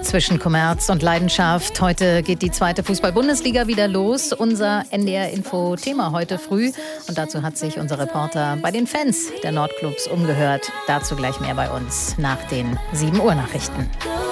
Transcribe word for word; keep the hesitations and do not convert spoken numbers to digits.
zwischen Kommerz und Leidenschaft. Heute geht die zweite Fußball-Bundesliga wieder los. Unser N D R-Info-Thema heute früh. Und dazu hat sich unser Reporter bei den Fans der Nordclubs umgehört. Dazu gleich mehr bei uns nach den sieben Uhr Nachrichten.